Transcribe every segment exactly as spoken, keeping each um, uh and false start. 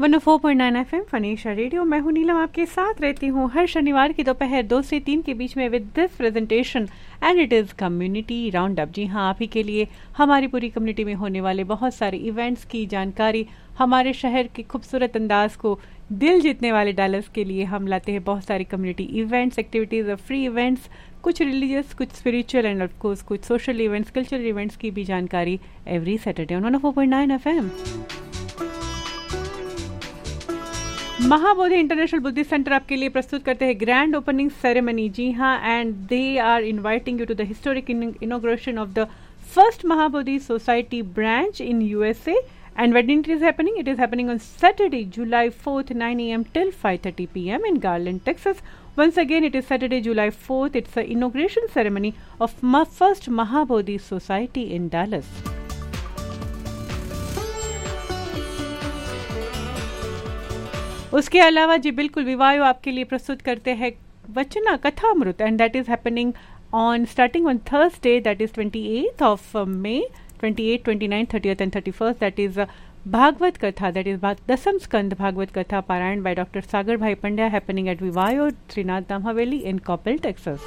One O four point nine F M फनीशा radio. मैं हूं नीलम, आपके साथ रहती हूं हर शनिवार की दोपहर दो से तीन के बीच में with this presentation and it is community round up. जी हाँ, आप ही के लिए हमारी पूरी कम्युनिटी में होने वाले बहुत सारे इवेंट्स की जानकारी, हमारे शहर के खूबसूरत अंदाज को दिल जीतने वाले डॉलर्स के लिए हम लाते हैं बहुत सारी कम्युनिटी इवेंट्स, एक्टिविटीज़ और फ्री इवेंट्स, कुछ रिलीजियस, कुछ स्पिरिचुअल एंड ऑफ कोर्स कुछ सोशल इवेंट्स, कल्चरल इवेंट्स की भी जानकारी every Saturday on one O four point nine F M. Mahabodhi international Buddhist centre आपके लिए प्रस्तुत करते हैं ग्रैंड ओपनिंग सेरेमनी। जी हाँ, and they are inviting you to the historic inauguration of the first Mahabodhi society branch in USA. And when it is happening? It is happening on Saturday, July fourth, nine a m till five thirty p m in Garland, Texas. Once again, it is Saturday, July fourth. It's the inauguration ceremony of Ma- first Mahabodhi Society in Dallas. उसके अलावा जी बिल्कुल विवायो आपके लिए प्रस्तुत करते हैं वचना कथामृत, and that is happening on starting on Thursday, that is twenty eighth of May, twenty-eighth, twenty-ninth, thirtieth and thirty-first. That is uh, Bhagavad Katha, that is Dasam Skand Bhagavad Katha Parayan by Doctor Sagar Bhai Pandya, happening at Vivayo Trinath Dham Haveli in Coppell, Texas.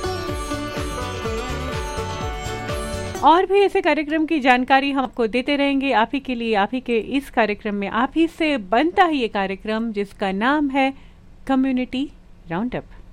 और भी ऐसे कार्यक्रम की जानकारी हम आपको देते रहेंगे आप ही के लिए। आप ही के इस कार्यक्रम में आप ही से बनता है ये कार्यक्रम जिसका नाम है कम्युनिटी राउंड अप।